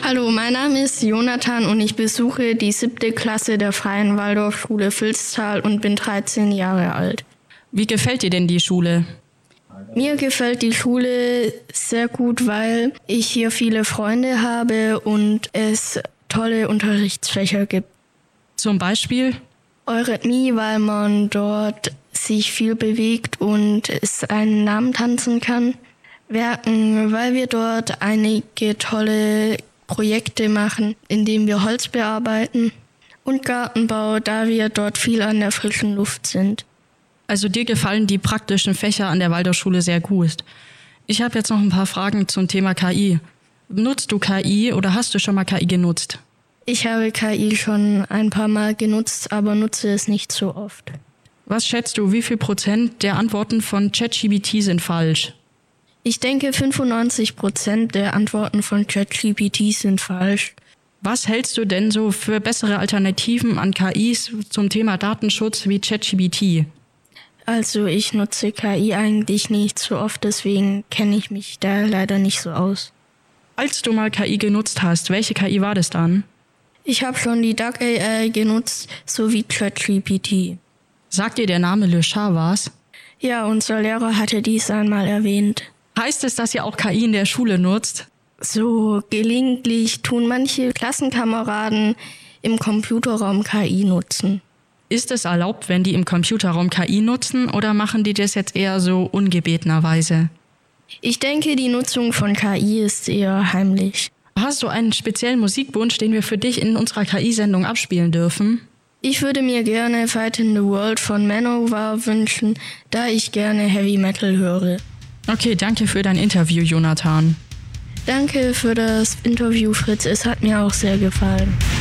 Hallo, mein Name ist Jonathan und ich besuche die 7. Klasse der Freien Waldorfschule Vilstal und bin 13 Jahre alt. Wie gefällt dir denn die Schule? Mir gefällt die Schule sehr gut, weil ich hier viele Freunde habe und es tolle Unterrichtsfächer gibt. Zum Beispiel? Eurythmie, weil man dort sich viel bewegt und es einen Namen tanzen kann. Werken, weil wir dort einige tolle Projekte machen, indem wir Holz bearbeiten. Und Gartenbau, da wir dort viel an der frischen Luft sind. Also dir gefallen die praktischen Fächer an der Waldorfschule sehr gut. Ich habe jetzt noch ein paar Fragen zum Thema KI. Nutzt du KI oder hast du schon mal KI genutzt? Ich habe KI schon ein paar Mal genutzt, aber nutze es nicht so oft. Was schätzt du, wie viel Prozent der Antworten von ChatGPT sind falsch? Ich denke, 95% der Antworten von ChatGPT sind falsch. Was hältst du denn so für bessere Alternativen an KIs zum Thema Datenschutz wie ChatGPT? Also ich nutze KI eigentlich nicht so oft, deswegen kenne ich mich da leider nicht so aus. Als du mal KI genutzt hast, welche KI war das dann? Ich habe schon die Duck AI genutzt, sowie ChatGPT. Sagt dir der Name Le Chat was? Ja, unser Lehrer hatte dies einmal erwähnt. Heißt es, dass ihr auch KI in der Schule nutzt? So gelegentlich tun manche Klassenkameraden im Computerraum KI nutzen. Ist es erlaubt, wenn die im Computerraum KI nutzen, oder machen die das jetzt eher so ungebetenerweise? Ich denke, die Nutzung von KI ist eher heimlich. Hast du einen speziellen Musikwunsch, den wir für dich in unserer KI-Sendung abspielen dürfen? Ich würde mir gerne Fight in the World von Manowar wünschen, da ich gerne Heavy Metal höre. Okay, danke für dein Interview, Jonathan. Danke für das Interview, Fritz. Es hat mir auch sehr gefallen.